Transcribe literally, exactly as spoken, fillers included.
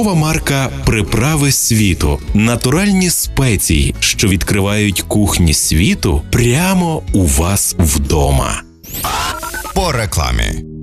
Торгова марка «Приправи світу» – натуральні спеції, що відкривають кухні світу прямо у вас вдома. По рекламі.